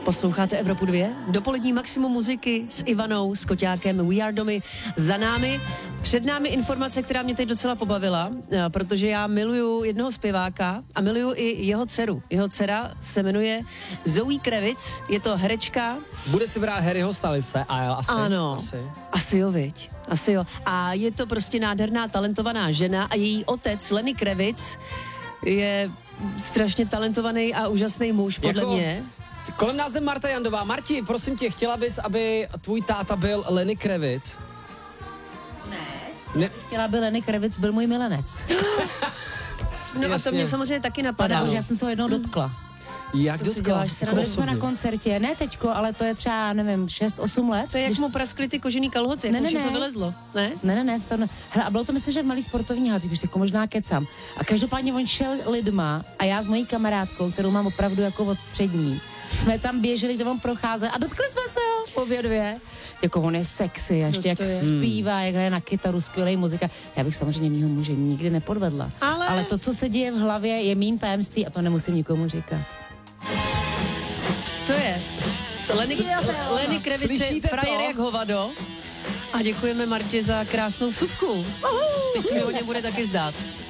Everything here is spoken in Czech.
Posloucháte Evropu 2? Dopolední maximum muziky s Ivanou, s Koťákem, We Are Domy za námi. Před námi informace, která mě teď docela pobavila, protože já miluju jednoho zpěváka a miluju i jeho dceru. Jeho dcera se jmenuje Zoe Kravitz, je to herečka. Bude si brát Harryho Stylise a asi. Ano, asi jo, viď. Asi jo. A je to prostě nádherná, talentovaná žena a její otec Lenny Kravitz je strašně talentovaný a úžasný muž, podle mě. Kolem nás jde Marta Jandová. Marti, prosím tě, chtěla bys, aby tvůj táta byl Lenny Kravitz? Ne. Chtěla, aby Lenny Kravitz byl můj milenec. No a to mě samozřejmě taky napadá. Protože já jsem se ho jednou dotkla. Jak To si dotkla? děláš srandu. Byli jsme na koncertě, ne teďko, ale to je třeba, nevím, 6-8 let. To je, jak mu praskly ty kožený kalhoty, Ne, jak ne, všechno ne. vylezlo, ne? Ne, hele, a bylo to, myslím, že v malý sportovní halci, už jako možná kecám. A každopádně on šel lidma a já s mojí kamarádkou, kterou mám opravdu jako od střední, jsme tam běželi, kde on procházel a dotkli jsme se ho, obě dvě. Jako on je sexy, a ještě jak zpívá, jak hraje na kytaru, skvělej muzika. Já bych samozřejmě mýho muže nikdy nepodvedla. Ale to, co se děje v hlavě, je mým tajemství a to nemusím nikomu říkat. To je. Lenny Kravitz je frajer jak hovado. A děkujeme Martě za krásnou vsuvku. Teď se mi o něm bude taky zdát.